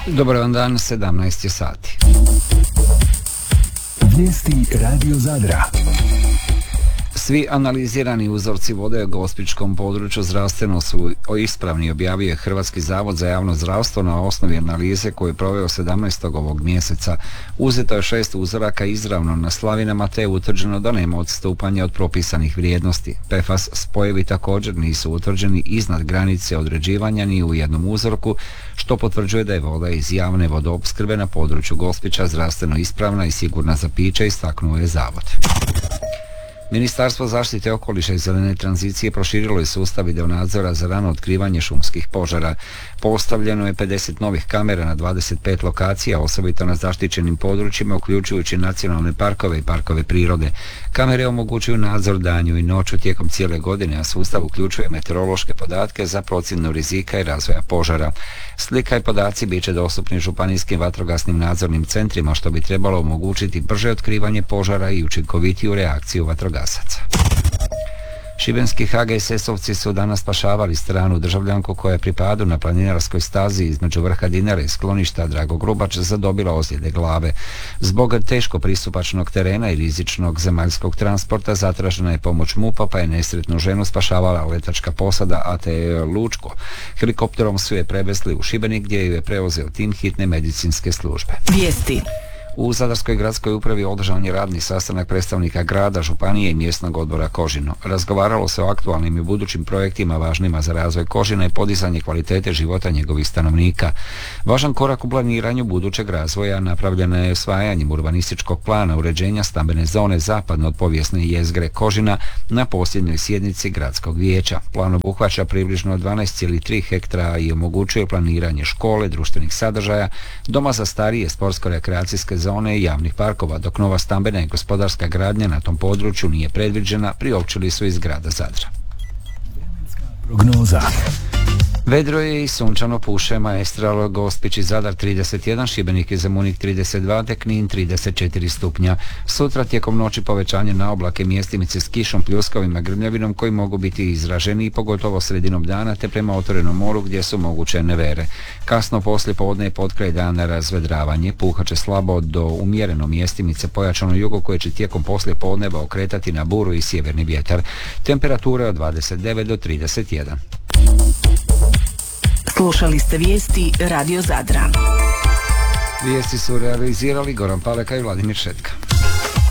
Dobar vam dan, 17 je sati. Vijesti Radio Zadra. Svi analizirani uzorci vode u gospićkom području zdravstveno su ispravni, objavio je Hrvatski zavod za javno zdravstvo na osnovi analize koju je proveo 17. ovog mjeseca. Uzeto je 6 uzoraka izravno na slavinama te je utvrđeno da nema odstupanja od propisanih vrijednosti. PFAS spojevi također nisu utvrđeni iznad granice određivanja ni u jednom uzorku, što potvrđuje da je voda iz javne vodoopskrbe na području Gospića zdravstveno ispravna i sigurna za piće, istaknuo je zavod. Ministarstvo zaštite okoliša i zelene tranzicije proširilo je sustav videonadzora za rano otkrivanje šumskih požara. Postavljeno je 50 novih kamera na 25 lokacija, osobito na zaštićenim područjima, uključujući nacionalne parkove i parkove prirode. Kamere omogućuju nadzor danju i noću tijekom cijele godine, a sustav uključuje meteorološke podatke za procjenu rizika i razvoja požara. Slika i podaci bit će dostupni županijskim vatrogasnim nadzornim centrima, što bi trebalo omogućiti brže otkrivanje požara i učinkovitiju reakciju vatrogasaca. Šibenski HGSS-ovci su danas spašavali stranu državljanku koja je pri padu na planinarskoj stazi između vrha Dinare i skloništa Drago Grubač zadobila ozljede glave. Zbog teško pristupačnog terena i rizičnog zemaljskog transporta zatražena je pomoć MUP-a, pa je nesretnu ženu spašavala letačka posada ATE Lučko. Helikopterom su je prevezli u Šibenik gdje ju je preuzeo tim hitne medicinske službe. Vijesti. U Zadarskoj gradskoj upravi održan je radni sastanak predstavnika grada, županije i mjesnog odbora Kožino. Razgovaralo se o aktualnim i budućim projektima važnima za razvoj Kožina i podizanje kvalitete života njegovih stanovnika. Važan korak u planiranju budućeg razvoja napravljeno je osvajanjem urbanističkog plana uređenja stambene zone zapadno od povijesne jezgre Kožina na posljednjoj sjednici gradskog vijeća. Plan obuhvaća približno 12,3 hektara i omogućuje planiranje škole, društvenih sadržaja, doma za starije, sportsko-rekreacijske zone i javnih parkova, dok nova stambena i gospodarska gradnja na tom području nije predviđena, priopćili su iz grada Zadra. Prognoza. Vedro je i sunčano, puše Maestral, Gospić i Zadar 31, Šibenik i Zemunik 32, te Knin 34 stupnja. Sutra tijekom noći povećanje na oblake, mjestimice s kišom, pljuskovima, grmljavinom koji mogu biti izraženi pogotovo sredinom dana te prema otvorenom moru gdje su moguće nevere. Kasno poslije podne i potkraj dana razvedravanje, puhaće slabo do umjereno, mjestimice pojačano jugo koje će tijekom poslije podneva okretati na buru i sjeverni vjetar. Temperature od 29 do 31. Slušali ste vijesti Radio Zadra. Vijesti su realizirali Goran Paleka i Vladimir Šetka.